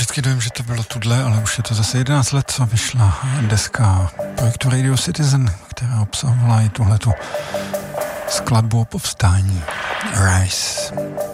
vždycky dojím, že to bylo tudle, ale už je to zase 11 let, co vyšla deska projektu Radio Citizen, která obsahovala i tuhletu skladbu o povstání Rise.